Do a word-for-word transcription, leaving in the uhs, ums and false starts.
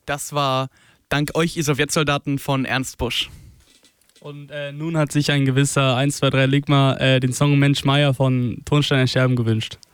Das war dank euch, ihr Sowjetsoldaten, von Ernst Busch. Und äh, nun hat sich ein gewisser eins zwei drei Ligma äh, den Song Mensch Meier von Tonsteine Scherben gewünscht.